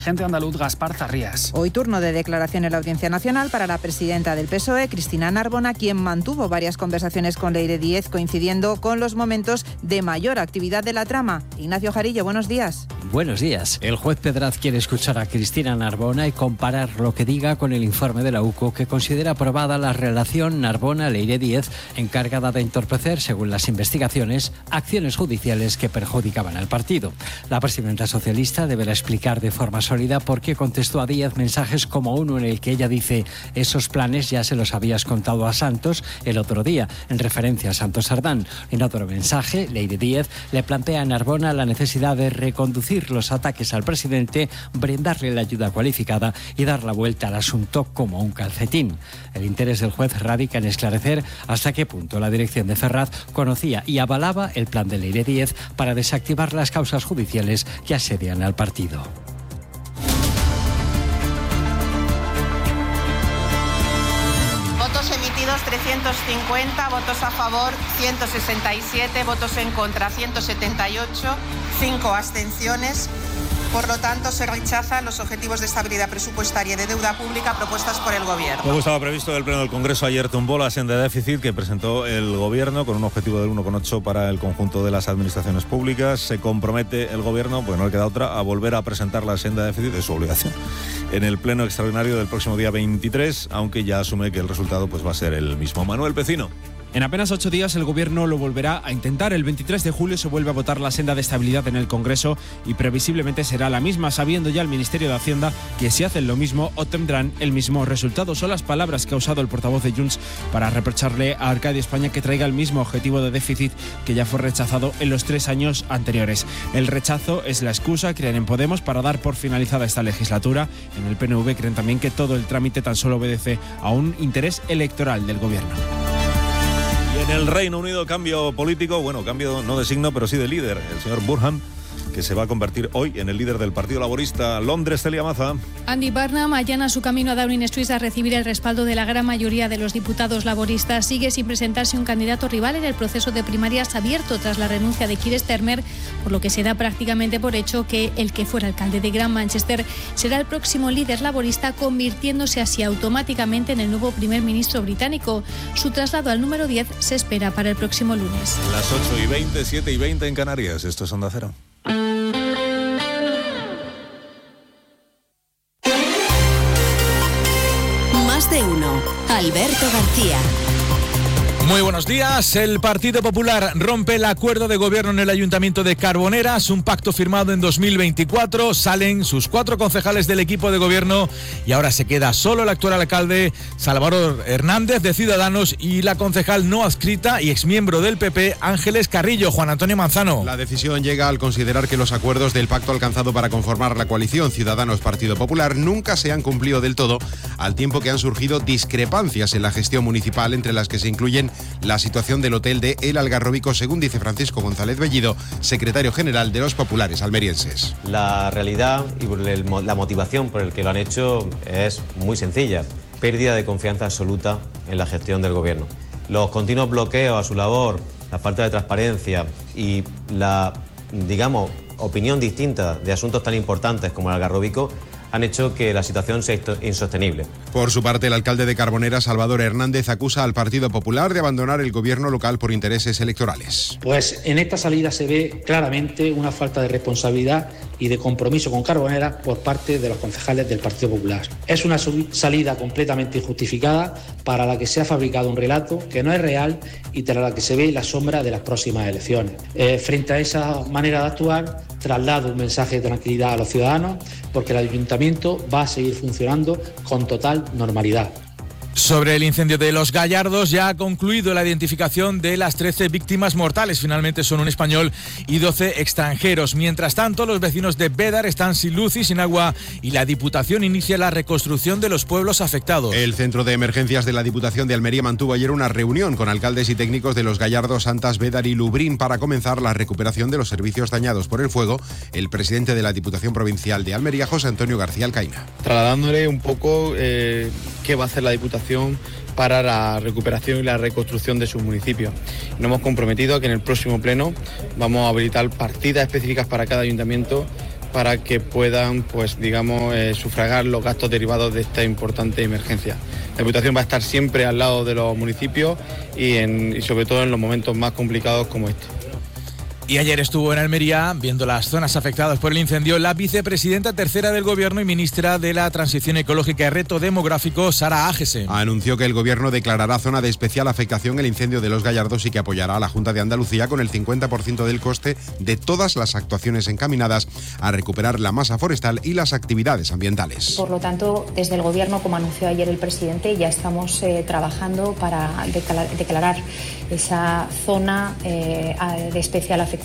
Gente andaluz Gaspar Zarrías. Hoy turno de declaración en la Audiencia Nacional para la presidenta del PSOE, Cristina Narbona, quien mantuvo varias conversaciones con Leire Díez, coincidiendo con los momentos de mayor actividad de la trama. Ignacio Jarillo, buenos días. Buenos días. El juez Pedraz quiere escuchar a Cristina Narbona y comparar lo que diga con el informe de la UCO, que considera aprobada la relación Narbona-Leire Díez, encargada de entorpecer, según las investigaciones, acciones judiciales que perjudicaban al partido. La presidenta socialista deberá explicar de forma sólida por qué contestó a Díez mensajes como uno en el que ella dice: esos planes ya se los habías contado a Santos el otro día, en referencia a Santos Sardán. En otro mensaje, Leire Díez le plantea a Narbona la necesidad de reconducir los ataques al presidente, brindarle la ayuda cualificada y dar la vuelta al asunto como un calcetín. El interés del juez radica en esclarecer hasta qué punto la dirección de Ferraz conocía y avalaba el plan de Leire Díez para desactivar las causas judiciales que asedian al partido. Votos emitidos 350, votos a favor 167, votos en contra 178, 5 abstenciones. Por lo tanto, se rechazan los objetivos de estabilidad presupuestaria y de deuda pública propuestas por el Gobierno. Como estaba previsto, el Pleno del Congreso ayer tumbó la senda de déficit que presentó el Gobierno con un objetivo del 1,8 para el conjunto de las administraciones públicas. Se compromete el Gobierno, pues no le queda otra, a volver a presentar la senda de déficit, de su obligación, en el Pleno extraordinario del próximo día 23, aunque ya asume que el resultado pues va a ser el mismo. Manuel Pecino. En apenas 8 días el Gobierno lo volverá a intentar. El 23 de julio se vuelve a votar la senda de estabilidad en el Congreso y previsiblemente será la misma, sabiendo ya el Ministerio de Hacienda que si hacen lo mismo obtendrán el mismo resultado. Son las palabras que ha usado el portavoz de Junts para reprocharle a Arcadi España que traiga el mismo objetivo de déficit que ya fue rechazado en los 3 años anteriores. El rechazo es la excusa, creen en Podemos, para dar por finalizada esta legislatura. En el PNV creen también que todo el trámite tan solo obedece a un interés electoral del Gobierno. Y en el Reino Unido, cambio político, bueno, cambio no de signo, pero sí de líder. El señor Burnham, que se va a convertir hoy en el líder del Partido Laborista. Londres, Celia Maza. Andy Burnham allana su camino a Downing Street a recibir el respaldo de la gran mayoría de los diputados laboristas. Sigue sin presentarse un candidato rival en el proceso de primarias abierto tras la renuncia de Keir Starmer, por lo que se da prácticamente por hecho que el que fuera alcalde de Gran Manchester será el próximo líder laborista, convirtiéndose así automáticamente en el nuevo primer ministro británico. Su traslado al número 10 se espera para el próximo lunes. Las 8:20, 7:20 en Canarias. Esto es Onda Cero. Más de uno. Alberto García. Muy buenos días. El Partido Popular rompe el acuerdo de gobierno en el Ayuntamiento de Carboneras, un pacto firmado en 2024. Salen sus 4 concejales del equipo de gobierno y ahora se queda solo el actual alcalde Salvador Hernández de Ciudadanos y la concejal no adscrita y exmiembro del PP Ángeles Carrillo. Juan Antonio Manzano. La decisión llega al considerar que los acuerdos del pacto alcanzado para conformar la coalición Ciudadanos-Partido Popular nunca se han cumplido del todo, al tiempo que han surgido discrepancias en la gestión municipal, entre las que se incluyen la situación del hotel de El Algarrobico, según dice Francisco González Bellido, secretario general de los populares almerienses. La realidad y la motivación por el que lo han hecho es muy sencilla: pérdida de confianza absoluta en la gestión del gobierno. Los continuos bloqueos a su labor, la falta de transparencia y la, opinión distinta de asuntos tan importantes como el Algarrobico han hecho que la situación sea insostenible. Por su parte, el alcalde de Carboneras, Salvador Hernández, acusa al Partido Popular de abandonar el gobierno local por intereses electorales. Pues en esta salida se ve claramente una falta de responsabilidad y de compromiso con Carboneras por parte de los concejales del Partido Popular. Es una salida completamente injustificada para la que se ha fabricado un relato que no es real y tras la que se ve la sombra de las próximas elecciones. Frente a esa manera de actuar, traslado un mensaje de tranquilidad a los ciudadanos, porque el ayuntamiento va a seguir funcionando con total normalidad. Sobre el incendio de Los Gallardos, ya ha concluido la identificación de las 13 víctimas mortales. Finalmente son un español y 12 extranjeros. Mientras tanto, los vecinos de Bédar están sin luz y sin agua y la Diputación inicia la reconstrucción de los pueblos afectados. El Centro de Emergencias de la Diputación de Almería mantuvo ayer una reunión con alcaldes y técnicos de Los Gallardos, Santas, Bédar y Lubrín para comenzar la recuperación de los servicios dañados por el fuego. El presidente de la Diputación Provincial de Almería, José Antonio García Alcaina. Trasladándole un poco qué va a hacer la Diputación para la recuperación y la reconstrucción de sus municipios. Nos hemos comprometido a que en el próximo pleno vamos a habilitar partidas específicas para cada ayuntamiento para que puedan, pues digamos, sufragar los gastos derivados de esta importante emergencia. La Diputación va a estar siempre al lado de los municipios y sobre todo en los momentos más complicados como este. Y ayer estuvo en Almería, viendo las zonas afectadas por el incendio, la vicepresidenta tercera del Gobierno y ministra de la Transición Ecológica y Reto Demográfico, Sara Ágese. Anunció que el Gobierno declarará zona de especial afectación el incendio de Los Gallardos y que apoyará a la Junta de Andalucía con el 50% del coste de todas las actuaciones encaminadas a recuperar la masa forestal y las actividades ambientales. Por lo tanto, desde el Gobierno, como anunció ayer el presidente, ya estamos trabajando para declarar esa zona de especial afectación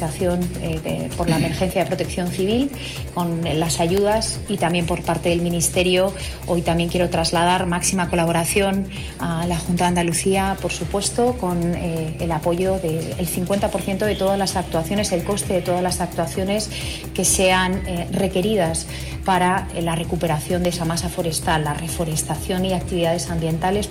por la emergencia de protección civil, con las ayudas, y también por parte del Ministerio. Hoy también quiero trasladar máxima colaboración a la Junta de Andalucía, por supuesto, con el apoyo del 50% de todas las actuaciones, el coste de todas las actuaciones que sean requeridas para la recuperación de esa masa forestal, la reforestación y actividades ambientales.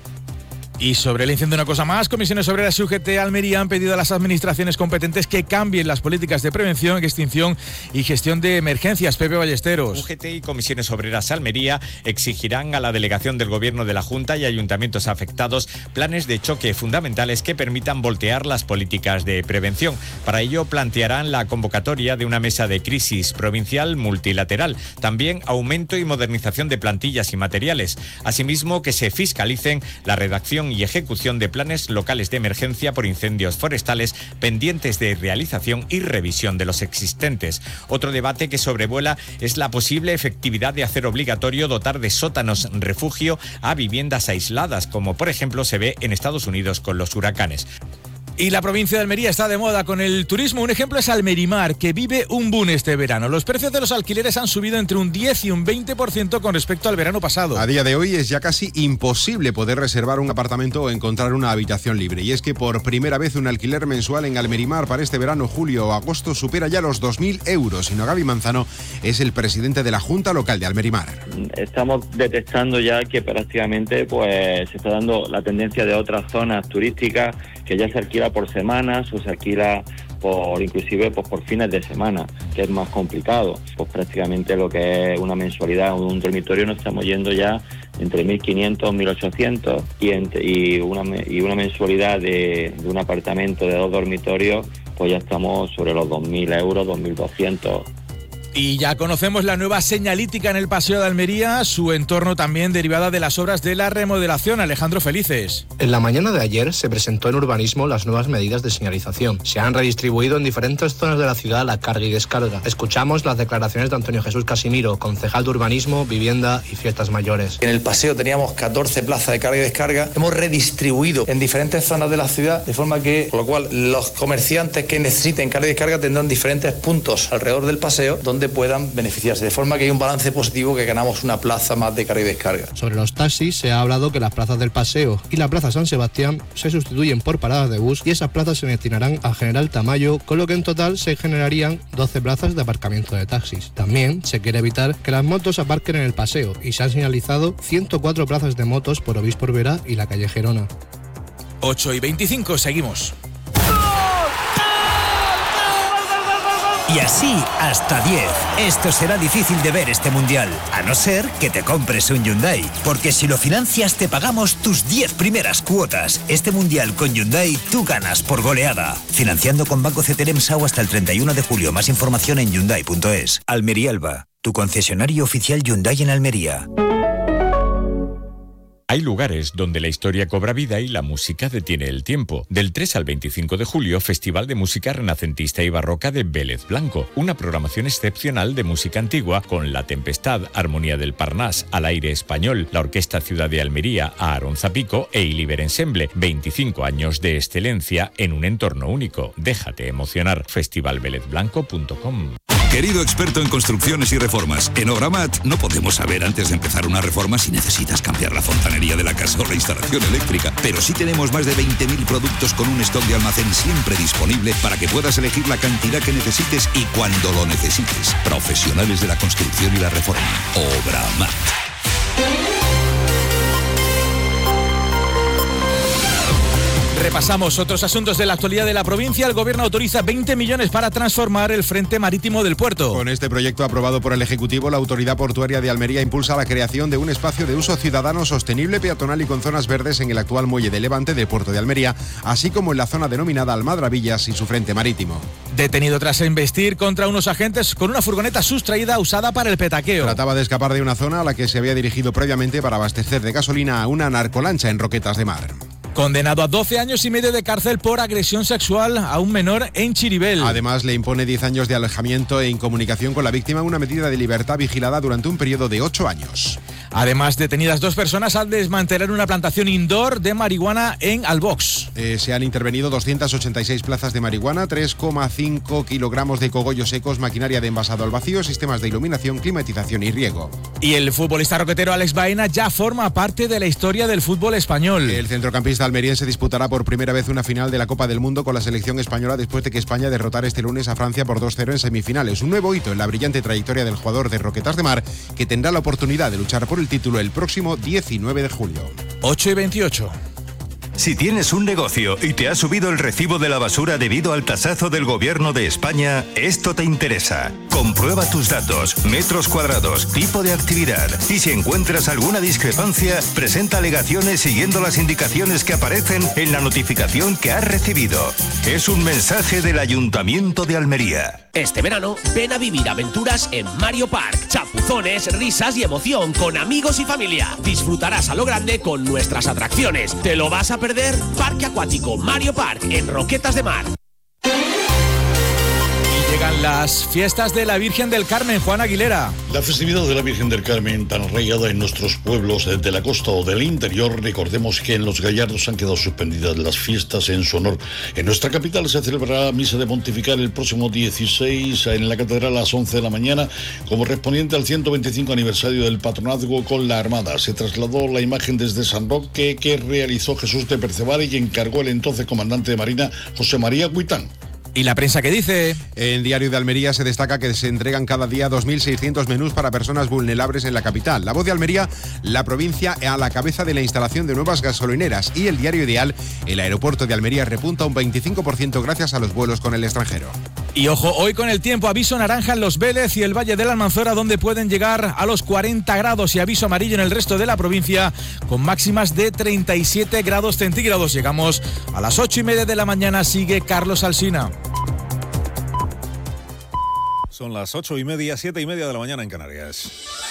Y sobre el incendio, una cosa más. Comisiones Obreras y UGT Almería han pedido a las administraciones competentes que cambien las políticas de prevención, extinción y gestión de emergencias. Pepe Ballesteros. UGT y Comisiones Obreras Almería exigirán a la delegación del Gobierno de la Junta y ayuntamientos afectados planes de choque fundamentales que permitan voltear las políticas de prevención. Para ello plantearán la convocatoria de una mesa de crisis provincial multilateral. También aumento y modernización de plantillas y materiales. Asimismo, que se fiscalicen la redacción y ejecución de planes locales de emergencia por incendios forestales pendientes de realización y revisión de los existentes. Otro debate que sobrevuela es la posible efectividad de hacer obligatorio dotar de sótanos refugio a viviendas aisladas, como por ejemplo se ve en Estados Unidos con los huracanes. Y la provincia de Almería está de moda con el turismo. Un ejemplo es Almerimar, que vive un boom este verano. Los precios de los alquileres han subido entre un 10 y un 20% con respecto al verano pasado. A día de hoy es ya casi imposible poder reservar un apartamento o encontrar una habitación libre. Y es que por primera vez un alquiler mensual en Almerimar para este verano, julio o agosto, supera ya los 2.000 euros. Y Gaby Manzano es el presidente de la Junta Local de Almerimar. Estamos detectando ya que prácticamente pues se está dando la tendencia de otras zonas turísticas que ya se alquila por semanas o se alquila por inclusive pues por fines de semana, que es más complicado. Pues prácticamente lo que es una mensualidad o un dormitorio nos estamos yendo ya entre 1.500 1.800 y una mensualidad de un apartamento de 2 dormitorios, pues ya estamos sobre los 2.000 euros, 2.200. Y ya conocemos la nueva señalítica en el Paseo de Almería, su entorno también derivada de las obras de la remodelación. Alejandro Felices. En la mañana de ayer se presentó en Urbanismo las nuevas medidas de señalización. Se han redistribuido en diferentes zonas de la ciudad la carga y descarga. Escuchamos las declaraciones de Antonio Jesús Casimiro, concejal de Urbanismo, Vivienda y Fiestas Mayores. En el paseo teníamos 14 plazas de carga y descarga. Hemos redistribuido en diferentes zonas de la ciudad, de forma que, por lo cual, los comerciantes que necesiten carga y descarga tendrán diferentes puntos alrededor del paseo donde puedan beneficiarse, de forma que hay un balance positivo, que ganamos una plaza más de carga y descarga. Sobre los taxis se ha hablado que las plazas del Paseo y la Plaza San Sebastián se sustituyen por paradas de bus y esas plazas se destinarán a General Tamayo, con lo que en total se generarían 12 plazas de aparcamiento de taxis. También se quiere evitar que las motos aparquen en el Paseo y se han señalizado 104 plazas de motos por Obispo Orbera y la calle Gerona. 8:25, seguimos. Y así hasta 10. Esto será difícil de ver este mundial, a no ser que te compres un Hyundai. Porque si lo financias te pagamos tus 10 primeras cuotas. Este mundial con Hyundai tú ganas por goleada. Financiando con Banco CTLM SAU hasta el 31 de julio. Más información en Hyundai.es. Almería Alba, tu concesionario oficial Hyundai en Almería. Hay lugares donde la historia cobra vida y la música detiene el tiempo. Del 3 al 25 de julio, Festival de Música Renacentista y Barroca de Vélez Blanco. Una programación excepcional de música antigua con La Tempestad, Armonía del Parnás, Al Aire Español, la Orquesta Ciudad de Almería, Aarón Zapico e Iliber Ensemble. 25 años de excelencia en un entorno único. Déjate emocionar. festivalvelezblanco.com. Querido experto en construcciones y reformas, en Obramat no podemos saber antes de empezar una reforma si necesitas cambiar la fontanería de la casa o la instalación eléctrica, pero sí tenemos más de 20.000 productos con un stock de almacén siempre disponible para que puedas elegir la cantidad que necesites y cuando lo necesites. Profesionales de la construcción y la reforma. Obramat. Repasamos Repasamos otros asuntos de la actualidad de la provincia. El gobierno autoriza 20 millones para transformar el frente marítimo del puerto. Con este proyecto aprobado por el Ejecutivo, la Autoridad Portuaria de Almería impulsa la creación de un espacio de uso ciudadano sostenible, peatonal y con zonas verdes en el actual muelle de Levante del puerto de Almería, así como en la zona denominada Almadrabillas y su frente marítimo. Detenido tras embestir contra unos agentes con una furgoneta sustraída usada para el petaqueo. Trataba de escapar de una zona a la que se había dirigido previamente para abastecer de gasolina a una narcolancha en Roquetas de Mar. Condenado a 12 años y medio de cárcel por agresión sexual a un menor en Chiribel. Además, le impone 10 años de alejamiento e incomunicación con la víctima, una medida de libertad vigilada durante un periodo de 8 años. Además, detenidas 2 personas al desmantelar una plantación indoor de marihuana en Albox. Se han intervenido 286 plazas de marihuana, 3,5 kilogramos de cogollos secos, maquinaria de envasado al vacío, sistemas de iluminación, climatización y riego. Y el futbolista roquetero Alex Baena ya forma parte de la historia del fútbol español. El centrocampista almeriense disputará por primera vez una final de la Copa del Mundo con la selección española después de que España derrotara este lunes a Francia por 2-0 en semifinales. Un nuevo hito en la brillante trayectoria del jugador de Roquetas de Mar, que tendrá la oportunidad de luchar por el título el próximo 19 de julio. 8:28. Si tienes un negocio y te ha subido el recibo de la basura debido al tasazo del Gobierno de España, esto te interesa. Comprueba tus datos, metros cuadrados, tipo de actividad y si encuentras alguna discrepancia, presenta alegaciones siguiendo las indicaciones que aparecen en la notificación que has recibido. Es un mensaje del Ayuntamiento de Almería. Este verano, ven a vivir aventuras en Mario Park. Chapuzones, risas y emoción con amigos y familia. Disfrutarás a lo grande con nuestras atracciones. ¿Te lo vas a perder? Parque Acuático Mario Park en Roquetas de Mar. Llegan las fiestas de la Virgen del Carmen, Juan Aguilera. La festividad de la Virgen del Carmen, tan arraigada en nuestros pueblos de la costa o del interior, recordemos que en Los Gallardos han quedado suspendidas las fiestas en su honor. En nuestra capital se celebrará misa de pontifical el próximo 16 en la catedral a las 11 de la mañana, como respondiente al 125 aniversario del patronazgo con la Armada. Se trasladó la imagen desde San Roque que realizó Jesús de Perceval y encargó el entonces comandante de Marina, José María Guitán. ¿Y la prensa qué dice? En Diario de Almería se destaca que se entregan cada día 2.600 menús para personas vulnerables en la capital. La Voz de Almería, la provincia a la cabeza de la instalación de nuevas gasolineras. Y el Diario Ideal, el aeropuerto de Almería repunta un 25% gracias a los vuelos con el extranjero. Y ojo, hoy con el tiempo, aviso naranja en Los Vélez y el Valle de la Almanzora, donde pueden llegar a los 40 grados y aviso amarillo en el resto de la provincia, con máximas de 37 grados centígrados. Llegamos a las 8:30 de la mañana, sigue Carlos Alsina. Son las 8:30, 7:30 de la mañana en Canarias.